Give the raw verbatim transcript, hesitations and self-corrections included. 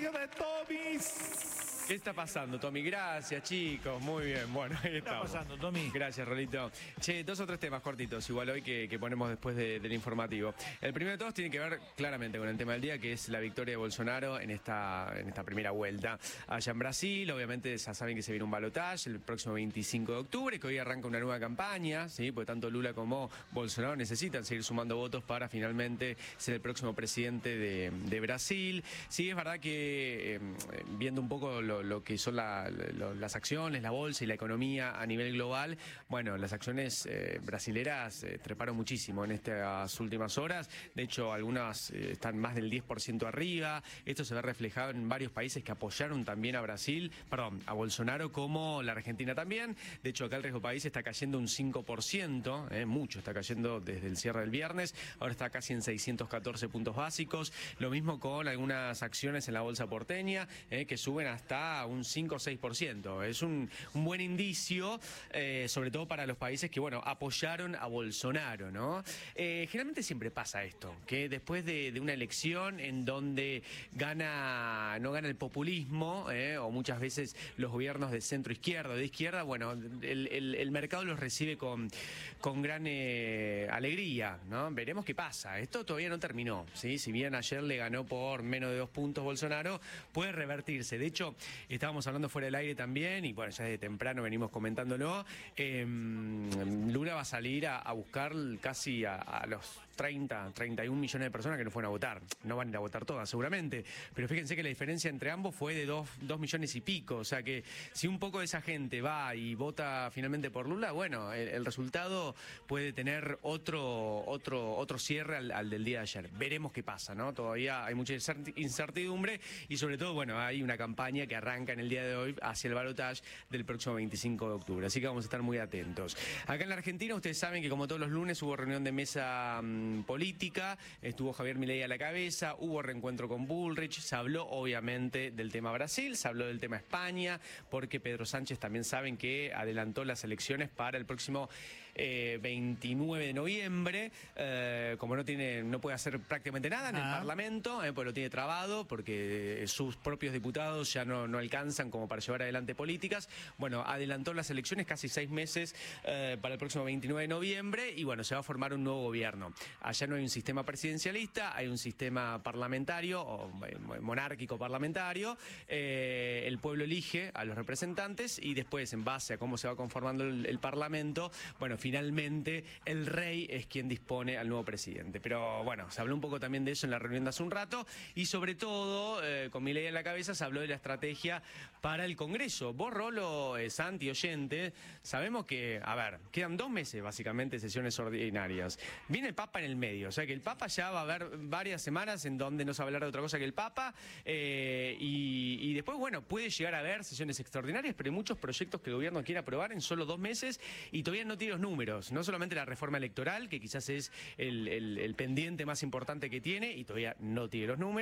noticia de Tomis. ¿Qué está pasando, Tommy? Gracias, chicos. Muy bien. Bueno, ahí ¿Qué está estamos. pasando, Tommy? Gracias, Rolito. Che, dos o tres temas cortitos, igual hoy que, que ponemos después de, del informativo. El primero de todos tiene que ver claramente con el tema del día, que es la victoria de Bolsonaro en esta, en esta primera vuelta allá en Brasil. Obviamente ya saben que se viene un balotaje el próximo veinticinco de octubre, que hoy arranca una nueva campaña, ¿sí? Porque tanto Lula como Bolsonaro necesitan seguir sumando votos para finalmente ser el próximo presidente de, de Brasil. Sí, es verdad que eh, viendo un poco lo lo que son la, lo, las acciones, la bolsa y la economía a nivel global, bueno, las acciones eh, brasileras eh, treparon muchísimo en estas últimas horas. De hecho, algunas eh, están más del diez por ciento arriba. Esto se ve reflejado en varios países que apoyaron también a Brasil, perdón, a Bolsonaro, como la Argentina también. De hecho, acá el riesgo país está cayendo un cinco por ciento, eh, mucho, está cayendo desde el cierre del viernes. Ahora está casi en seiscientos catorce puntos básicos. Lo mismo con algunas acciones en la bolsa porteña, eh, que suben hasta un cinco o seis por ciento. Es un, un buen indicio, eh, sobre todo para los países que, bueno, apoyaron a Bolsonaro, ¿no? Eh, generalmente siempre pasa esto, que después de, de una elección en donde gana, no gana el populismo, eh, o muchas veces los gobiernos de centro izquierda o de izquierda, bueno, el, el, el mercado los recibe con, con gran eh, alegría, ¿no? Veremos qué pasa. Esto todavía no terminó, ¿sí? Si bien ayer le ganó por menos de dos puntos Bolsonaro, puede revertirse. De hecho, estábamos hablando fuera del aire también, y bueno, ya desde temprano venimos comentándolo. Eh, Lula va a salir a, a buscar casi a, a los treinta, treinta y un millones de personas que no fueron a votar. No van a ir a votar todas, seguramente. Pero fíjense que la diferencia entre ambos fue de dos, dos millones y pico. O sea que si un poco de esa gente va y vota finalmente por Lula, bueno, el, el resultado puede tener otro, otro, otro cierre al, al del día de ayer. Veremos qué pasa, ¿no? Todavía hay mucha incertidumbre y sobre todo, bueno, hay una campaña que arranca en el día de hoy hacia el balotaje del próximo veinticinco de octubre. Así que vamos a estar muy atentos. Acá en la Argentina, ustedes saben que como todos los lunes hubo reunión de mesa mmm, política, estuvo Javier Milei a la cabeza, hubo reencuentro con Bullrich, se habló obviamente del tema Brasil, se habló del tema España, porque Pedro Sánchez también saben que adelantó las elecciones para el próximo eh, veintinueve de noviembre, eh, como no tiene, no puede hacer prácticamente nada en el Ah. Parlamento, eh, pues lo tiene trabado, porque sus propios diputados ya no, no alcanzan como para llevar adelante políticas. Bueno, adelantó las elecciones casi seis meses eh, para el próximo veintinueve de noviembre y bueno, se va a formar un nuevo gobierno. Allá no hay un sistema presidencialista, hay un sistema parlamentario o monárquico parlamentario. Eh, el pueblo elige a los representantes y después, en base a cómo se va conformando el, el Parlamento, bueno, finalmente el rey es quien dispone al nuevo presidente. Pero bueno, se habló un poco también de eso en la reunión de hace un rato y sobre todo, eh, con Milei en la cabeza, se habló de la estrategia para el Congreso. Vos, Rolo, eh, Santi, oyente, sabemos que, a ver, quedan dos meses básicamente sesiones ordinarias. Viene el Papa en el medio, o sea que el Papa ya va a haber varias semanas en donde no se va a hablar de otra cosa que el Papa, eh, y, y después, bueno, puede llegar a haber sesiones extraordinarias, pero hay muchos proyectos que el gobierno quiere aprobar en solo dos meses y todavía no tiene los números. No solamente la reforma electoral, que quizás es el, el, el pendiente más importante que tiene y todavía no tiene los números.